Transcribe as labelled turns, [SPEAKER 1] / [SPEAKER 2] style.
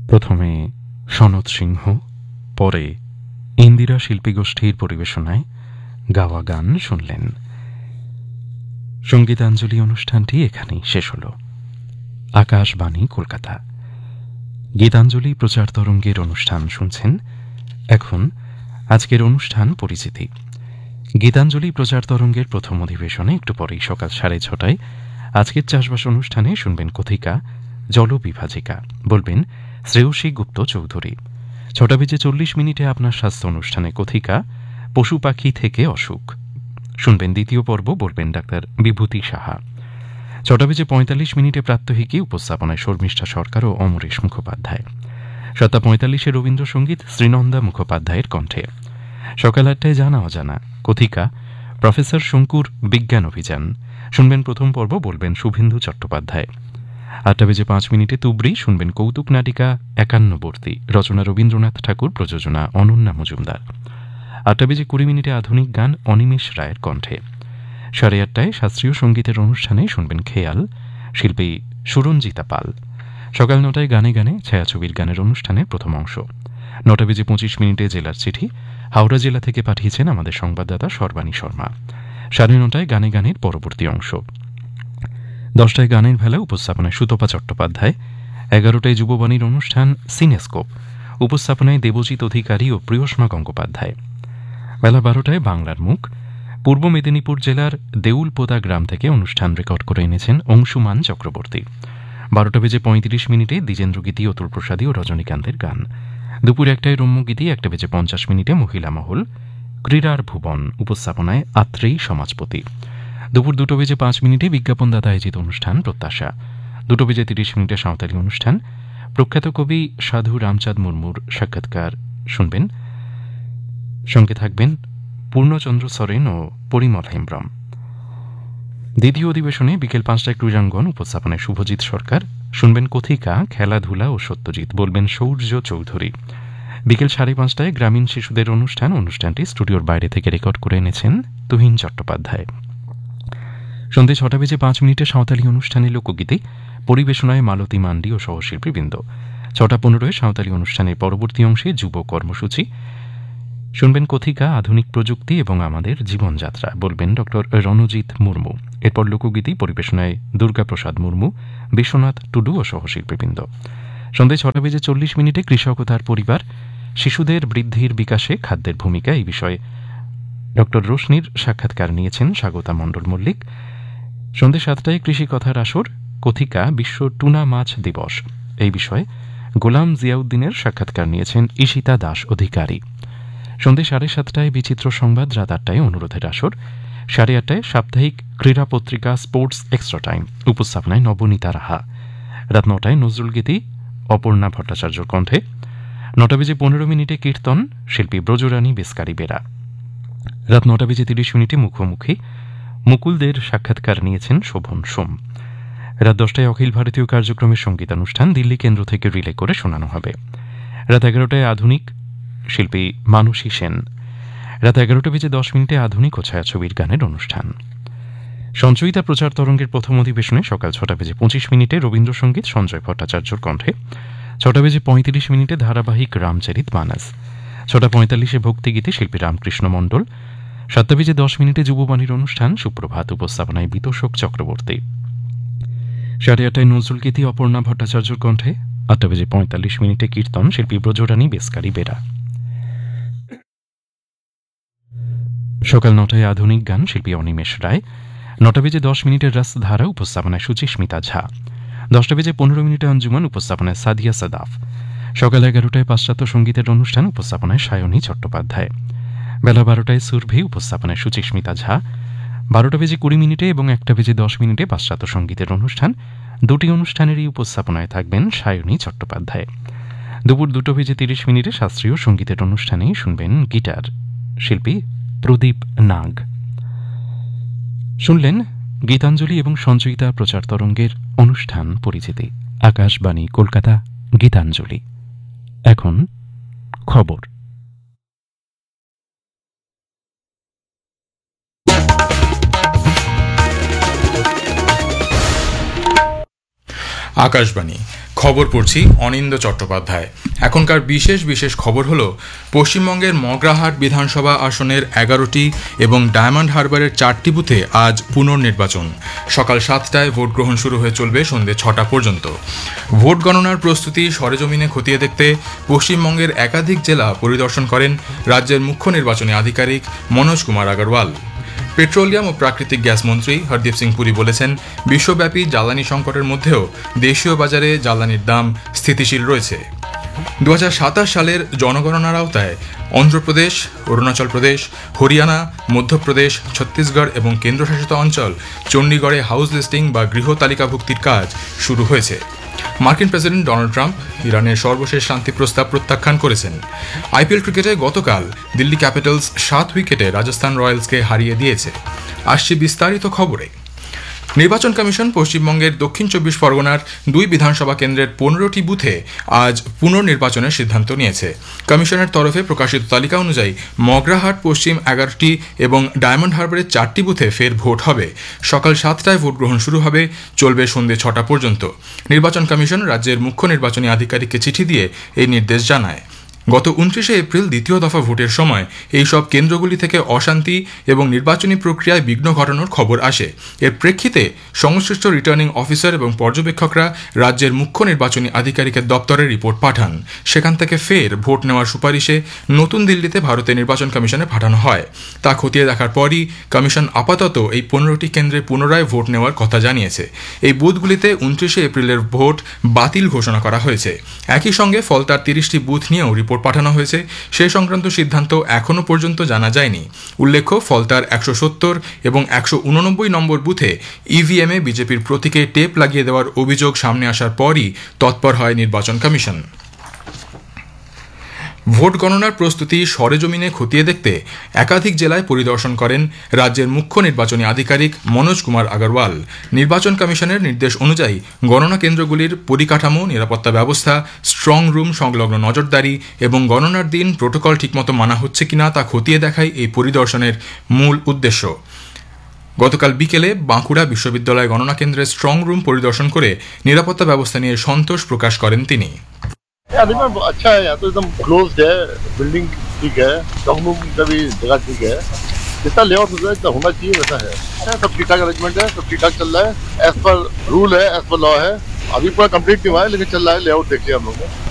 [SPEAKER 1] প্রথমে সনৎ সিংহ, পরে ইন্দিরা শিল্পী গোষ্ঠীর পরিবেশনায় গাওয়া গান শুনলেন। সঙ্গীতাঞ্জলি অনুষ্ঠানটি এখানেই শেষ হল। আকাশবাণী কলকাতা। গীতাঞ্জলি প্রচার তরঙ্গের অনুষ্ঠান শুনছেন। এখন আজকের অনুষ্ঠান পরিচিতি। গীতাঞ্জলি প্রচার তরঙ্গের প্রথম অধিবেশনে একটু পরেই সকাল 6:30 আজকের চাষবাস অনুষ্ঠানে শুনবেন কথিকা জলবিভাজিকা, বলবেন শ্রেয়সী গুপ্ত চৌধুরী। 6:40 আপনার স্বাস্থ্য অনুষ্ঠানে কথিকা পশু পাখি থেকে অসুখ শুনবেন। দ্বিতীয় পর্ব, বলবেন ডাক্তার বিভূতি সাহা। 6:45 প্রাত্যহিকী, উপস্থাপনায় শর্মিষ্ঠা সরকার ও অমরেশ মুখোপাধ্যায়। 7:45 রবীন্দ্রসঙ্গীত শ্রীনন্দা মুখোপাধ্যায়ের কণ্ঠে। সকাল 8টায় জানা অজানা, কথিকা প্রফেসর শঙ্কুর বিজ্ঞান অভিযান শুনবেন। প্রথম পর্ব, বলবেন শুভেন্দু চট্টোপাধ্যায়। 8:05 তুবড়ি শুনবেন কৌতুক নাটিকা একান্নবর্তী, রচনা রবীন্দ্রনাথ ঠাকুর, প্রযোজনা অনন্যা মজুমদার। 8:20 আধুনিক গান অনিমেষ রায়ের কণ্ঠে। 8:30 শাস্ত্রীয় সঙ্গীতের অনুষ্ঠানে শুনবেন খেয়াল, শিল্পী সুরঞ্জিতা পাল। সকাল 9টায় গানে গানে ছায়াছবির গানের অনুষ্ঠানের প্রথম অংশ। 9:25 জেলার চিঠি হাওড়া জেলা থেকে পাঠিয়েছেন আমাদের সংবাদদাতা সর্বাণী শর্মা। 9:30 গানে গানের পরবর্তী অংশ। 10টায় গানের ভেলা, উপস্থাপনায় সুতপা চট্টোপাধ্যায়। 11টায় যুববাণীর অনুষ্ঠান সিনেস্কোপ, উপস্থাপনায় দেবজিৎ অধিকারী ও প্রিয়সমা গঙ্গোপাধ্যায়। বেলা 12টায় বাংলার মুখ, পূর্ব মেদিনীপুর জেলার দেউলপোদা গ্রাম থেকে অনুষ্ঠান রেকর্ড করে এনেছেন অংশুমান চক্রবর্তী। 12:35 দ্বিজেন্দ্র গীতি, অতুল প্রসাদী ও রজনীকান্তের গান। দুপুর 1টায় রম্যগীতি, 1:50 মহিলা মহল, ক্রীড়ার ভুবন, উপস্থাপনায় আত্রেয়ী সমাজপতি। দুপুর 2:05 বিজ্ঞাপনদাতা আয়োজিত অনুষ্ঠান প্রত্যাশা। 2:30 সাঁওতালি অনুষ্ঠান, প্রখ্যাত কবি সাধু রামচাঁদ মুর্মুর সাক্ষাৎকার শুনবেন। সঙ্গে থাকবেন পূর্ণচন্দ্র সরেন ও পরিমল হেমব্রম। দ্বিতীয় অধিবেশনে বিকেল 5টায় ক্রীড়াঙ্গন, উপস্থাপনায় শুভজিৎ সরকার শুনবেন কথিকা খেলাধুলা ও সত্যজিৎ, বলবেন সৌর্য চৌধুরী। বিকেল 5:30 গ্রামীণ শিশুদের অনুষ্ঠানটি স্টুডিওর বাইরে থেকে রেকর্ড করে এনেছেন তুহিন চট্টোপাধ্যায়। সন্ধ্যে 6:05 সাঁওতালি অনুষ্ঠানে লোকগীতি, পরিবেশনায় মালতী মান্ডি ও সহশিল্পীবৃন্দ। 6:15 সাঁওতালি অনুষ্ঠানের পরবর্তী অংশে যুব কর্মসূচি শুনবেন কথিকা আধুনিক প্রযুক্তি এবং আমাদের জীবনযাত্রা, বলবেন ডক্টর রণজিৎ মুর্মু। এরপর লোকগীতি, পরিবেশনায় দুর্গাপ্রসাদ মুর্মু, বিশ্বনাথ টুডু ও সহশিল্পীবৃন্দ। সন্ধ্যে 6:40 কৃষক ও তার পরিবার, শিশুদের বৃদ্ধির বিকাশে খাদ্যের ভূমিকা, এই বিষয়ে ডক্টর রোশনির সাক্ষাৎকার নিয়েছেন স্বাগতা মণ্ডল মল্লিক। সন্ধ্যে 7টায় কৃষি কথার আসর, কথিকা বিশ্ব টুনা মাছ দিবস, এই বিষয়ে গোলাম জিয়াউদ্দিনের সাক্ষাৎকার নিয়েছেন ঈশিতা দাস অধিকারী। সন্ধ্যে 7:30 বিচিত্র সংবাদ, রাত 8টায় অনুরোধের আসর। 8:30 সাপ্তাহিক ক্রীড়া পত্রিকা স্পোর্টস এক্সট্রা টাইম, উপস্থাপনায় নবনীতা রাহা। রাত 9টায় নজরুল গীতি অপর্ণা ভট্টাচার্যর কণ্ঠে। 9:15 কীর্তন, শিল্পী ব্রজরানী বেসকারি বেরা। রাত 9:30 মুখোমুখি, মুকুলদের সাক্ষাৎকার নিয়েছেন শোভন সোম। রাত 10টায় অখিল ভারতীয় কার্যক্রমের সঙ্গীতানুষ্ঠান দিল্লি কেন্দ্র থেকে রিলে করে শোনানো হবে। রাত 11টায় আধুনিক, শিল্পী মানসী সেন। রাত 11:10 আধুনিক ও ছায়াছবির গানের অনুষ্ঠান। সঞ্চয়িতা প্রচার তরঙ্গের প্রথম অধিবেশনে সকাল 6:25 রবীন্দ্রসঙ্গীত সঞ্জয় ভট্টাচার্যর কণ্ঠে। 6:35 ধারাবাহিক রামচরিত মানস। 6:45 ভক্তিগীতি, শিল্পী রামকৃষ্ণ মণ্ডল। 7:10 যুববাণীর অনুষ্ঠান সুপ্রভাত, উপস্থাপনায় বিতোষক চক্রবর্তী। 8:30 নজরুল গীতি অপর্ণা ভট্টাচার্যর কণ্ঠে। 8:45 কীর্তন, শিল্পী ব্রজরানী বেসকারি বেরা। সকাল 9টায় আধুনিক গান, শিল্পী অনিমেষ রায়। 9:10 রাসধারা, উপস্থাপনায় সুচিস্মিতা ঝা। 10:15 অঞ্জুমান, উপস্থাপনায় সাদিয়া সাদাফ। সকাল 11টায় পাশ্চাত্য সঙ্গীতের অনুষ্ঠান, উপস্থাপনায় সায়নী চট্টোপাধ্যায়। বেলা 12টায় সুরভি, উপস্থাপনায় সুচিস্মিতা ঝা। 12:20 এবং 1:10 পাশ্চাত্য সঙ্গীতের অনুষ্ঠান, দুটি অনুষ্ঠানেরই উপস্থাপনায় থাকবেন সায়নী চট্টোপাধ্যায়। দুপুর 2:30 শাস্ত্রীয় সঙ্গীতের অনুষ্ঠানে শুনবেন গিটার, শিল্পী প্রদীপ নাগ। শুনলেন গীতাঞ্জলি এবং সঞ্চয়িতা প্রচার তরঙ্গের অনুষ্ঠান পরিচিতি। আকাশবাণী কলকাতা, গীতাঞ্জলি। এখন খবর।
[SPEAKER 2] আকাশবাণী খবর পড়ছি অনিন্দ চট্টোপাধ্যায়। এখনকার বিশেষ বিশেষ খবর হলো পশ্চিমবঙ্গের মগরাহাট বিধানসভা আসনের 11টি এবং ডায়মন্ড হারবারের 4টি বুথে আজ পুনর্নির্বাচন। সকাল 7টায় ভোট গ্রহণ শুরু হয়ে চলবে সন্ধ্যে 6টা পর্যন্ত। ভোট গণনার প্রস্তুতি সরেজমিনে খতিয়ে দেখতে পশ্চিমবঙ্গের একাধিক জেলা পরিদর্শন করেন রাজ্যের মুখ্য নির্বাচনী আধিকারিক মনোজ কুমার আগরওয়াল। পেট্রোলিয়াম ও প্রাকৃতিক গ্যাস মন্ত্রী হরদীপ সিং পুরী বলেছেন, বিশ্বব্যাপী জ্বালানি সংকটের মধ্যেও দেশীয় বাজারে জ্বালানির দাম স্থিতিশীল রয়েছে। 2027 সালের জনগণনার আওতায় অন্ধ্রপ্রদেশ, অরুণাচল প্রদেশ, হরিয়ানা, মধ্যপ্রদেশ, ছত্তিশগড় এবং কেন্দ্রশাসিত অঞ্চল চণ্ডীগড়ে হাউস লিস্টিং বা গৃহ তালিকাভুক্তির কাজ শুরু হয়েছে। মার্কিন প্রেসিডেন্ট ডোনাল্ড ট্রাম্প ইরানের সর্বশেষ শান্তি প্রস্তাব প্রত্যাখ্যান করেছেন। আইপিএল ক্রিকেটে গতকাল দিল্লি ক্যাপিটালস 7 উইকেটে রাজস্থান রয়্যালসকে হারিয়ে দিয়েছে। আসছে বিস্তারিত খবরে। নির্বাচন কমিশন পশ্চিমবঙ্গের দক্ষিণ 24 পরগনার 2 বিধানসভা কেন্দ্রের 15টি বুথে আজ পুনর্নির্বাচনের সিদ্ধান্ত নিয়েছে। কমিশনের তরফে প্রকাশিত তালিকা অনুযায়ী মগরাহাট পশ্চিম 11টি এবং ডায়মন্ড হারবারের 4টি বুথে ফের ভোট হবে। সকাল 7টায় ভোট গ্রহণ শুরু হবে, চলবে সন্ধ্যে 6টা পর্যন্ত। নির্বাচন কমিশন রাজ্যের মুখ্য নির্বাচনী আধিকারিককে চিঠি দিয়ে এই নির্দেশ জানায়। গত 29শে এপ্রিল দ্বিতীয় দফা ভোটের সময় এই সব কেন্দ্রগুলি থেকে অশান্তি এবং নির্বাচনী প্রক্রিয়ায় বিঘ্ন ঘটানোর খবর আসে। এর প্রেক্ষিতে সংশ্লিষ্ট রিটার্নিং অফিসার এবং পর্যবেক্ষকরা রাজ্যের মুখ্য নির্বাচনী আধিকারিকের দপ্তরে রিপোর্ট পাঠান। সেখান থেকে ফের ভোট নেওয়ার সুপারিশে নতুন দিল্লিতে ভারতের নির্বাচন কমিশনে পাঠানো হয়। তা খতিয়ে দেখার পরই কমিশন আপাতত এই 15টি কেন্দ্রে পুনরায় ভোট নেওয়ার কথা জানিয়েছে। এই বুথগুলিতে 29শে এপ্রিলের ভোট বাতিল ঘোষণা করা হয়েছে। একই সঙ্গে ফলতার 30টি বুথ নিয়েও রিপোর্ট পাঠানো হয়েছে। সেই সংক্রান্ত সিদ্ধান্ত এখনও পর্যন্ত জানা যায়নি। উল্লেখ্য, ফলতার 170 এবং 189 নম্বর বুথে ইভিএমে বিজেপির প্রতীকে টেপ লাগিয়ে দেওয়ার অভিযোগ সামনে আসার পরই তৎপর হয় নির্বাচন কমিশন। ভোট গণনার প্রস্তুতি সরেজমিনে খতিয়ে দেখতে একাধিক জেলায় পরিদর্শন করেন রাজ্যের মুখ্য নির্বাচনী আধিকারিক মনোজ কুমার আগরওয়াল। নির্বাচন কমিশনের নির্দেশ অনুযায়ী গণনা কেন্দ্রগুলির পরিকাঠামো, নিরাপত্তা ব্যবস্থা, স্ট্রং রুম সংলগ্ন নজরদারি এবং গণনার দিন প্রোটোকল ঠিকমতো মানা হচ্ছে কিনা তা খতিয়ে দেখাই এই পরিদর্শনের মূল উদ্দেশ্য। গতকাল বিকেলে বাঁকুড়া বিশ্ববিদ্যালয় গণনা কেন্দ্রের স্ট্রং রুম পরিদর্শন করে নিরাপত্তা ব্যবস্থা নিয়ে সন্তোষ প্রকাশ করেন তিনি।
[SPEAKER 3] अच्छा है, यहाँ तो एकदम क्लोज्ड है, बिल्डिंग ठीक है, स्ट्रॉन्ग रूम का भी जगह ठीक है, जितना लेआउट होता है जितना होना चाहिए वैसा है। सब ठीक ठाक अरेंजमेंट है, सब ठीक ठाक चल रहा है, एज पर रूल है, एज पर लॉ है। अभी पूरा कंप्लीट नहीं हुआ है लेकिन चल रहा है, लेआउट देख लिया हम लोग ने।